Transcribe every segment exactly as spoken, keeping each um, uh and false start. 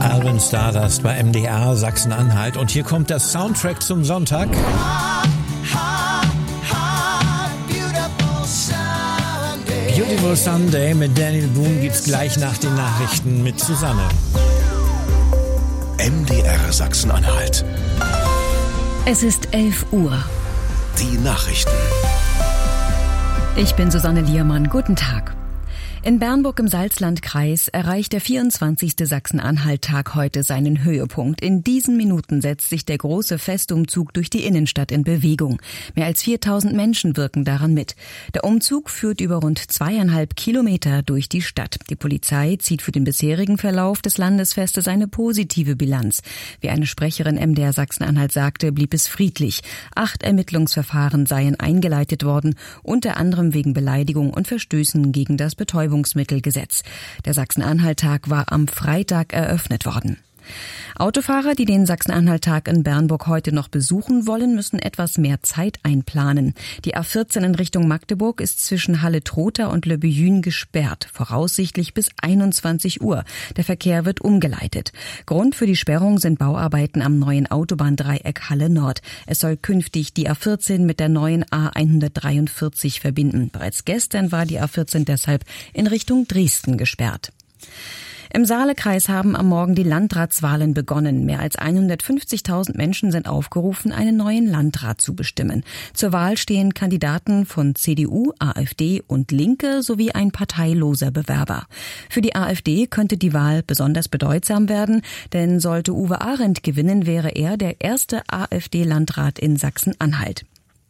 Alvin Stardust bei M D R Sachsen-Anhalt. Und hier kommt das Soundtrack zum Sonntag. Beautiful Sunday mit Daniel Boone gibt's gleich nach den Nachrichten mit Susanne. M D R Sachsen-Anhalt. Es ist elf Uhr. Die Nachrichten. Ich bin Susanne Liermann. Guten Tag. In Bernburg im Salzlandkreis erreicht der vierundzwanzigste Sachsen-Anhalt-Tag heute seinen Höhepunkt. In diesen Minuten setzt sich der große Festumzug durch die Innenstadt in Bewegung. Mehr als viertausend Menschen wirken daran mit. Der Umzug führt über rund zweieinhalb Kilometer durch die Stadt. Die Polizei zieht für den bisherigen Verlauf des Landesfestes eine positive Bilanz. Wie eine Sprecherin M D R Sachsen-Anhalt sagte, blieb es friedlich. Acht Ermittlungsverfahren seien eingeleitet worden, unter anderem wegen Beleidigung und Verstößen gegen das Betäubungsmittel. Betäubungsmittelgesetz. Der Sachsen-Anhalt-Tag war am Freitag eröffnet worden. Autofahrer, die den Sachsen-Anhalt-Tag in Bernburg heute noch besuchen wollen, müssen etwas mehr Zeit einplanen. Die A vierzehn in Richtung Magdeburg ist zwischen Halle-Trotha und Le Buyün gesperrt, voraussichtlich bis einundzwanzig Uhr. Der Verkehr wird umgeleitet. Grund für die Sperrung sind Bauarbeiten am neuen Autobahndreieck Halle Nord. Es soll künftig die A vierzehn mit der neuen A hundertdreiundvierzig verbinden. Bereits gestern war die A vierzehn deshalb in Richtung Dresden gesperrt. Im Saalekreis haben am Morgen die Landratswahlen begonnen. Mehr als hundertfünfzigtausend Menschen sind aufgerufen, einen neuen Landrat zu bestimmen. Zur Wahl stehen Kandidaten von C D U, AfD und Linke sowie ein parteiloser Bewerber. Für die AfD könnte die Wahl besonders bedeutsam werden, denn sollte Uwe Arendt gewinnen, wäre er der erste AfD-Landrat in Sachsen-Anhalt.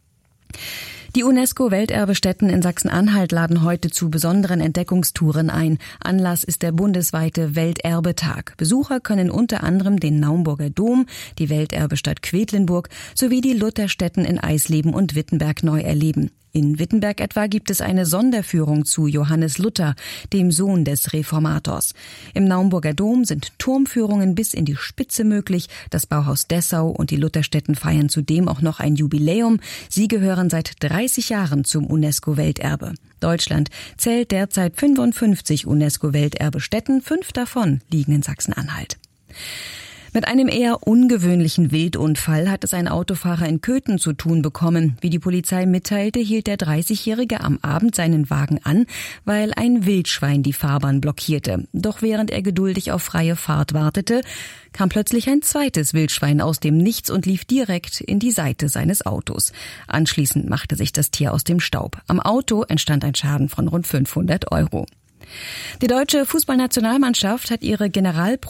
Die UNESCO-Welterbestätten in Sachsen-Anhalt laden heute zu besonderen Entdeckungstouren ein. Anlass ist der bundesweite Welterbetag. Besucher können unter anderem den Naumburger Dom, die Welterbestadt Quedlinburg sowie die Lutherstätten in Eisleben und Wittenberg neu erleben. In Wittenberg etwa gibt es eine Sonderführung zu Johannes Luther, dem Sohn des Reformators. Im Naumburger Dom sind Turmführungen bis in die Spitze möglich. Das Bauhaus Dessau und die Lutherstätten feiern zudem auch noch ein Jubiläum. Sie gehören seit dreißig Jahren zum UNESCO-Welterbe. Deutschland zählt derzeit fünfundfünfzig UNESCO-Welterbestätten. Fünf davon liegen in Sachsen-Anhalt. Mit einem eher ungewöhnlichen Wildunfall hat es ein Autofahrer in Köthen zu tun bekommen. Wie die Polizei mitteilte, hielt der dreißigjährige am Abend seinen Wagen an, weil ein Wildschwein die Fahrbahn blockierte. Doch während er geduldig auf freie Fahrt wartete, kam plötzlich ein zweites Wildschwein aus dem Nichts und lief direkt in die Seite seines Autos. Anschließend machte sich das Tier aus dem Staub. Am Auto entstand ein Schaden von rund fünfhundert Euro. Die deutsche Fußballnationalmannschaft hat ihre Generalprobe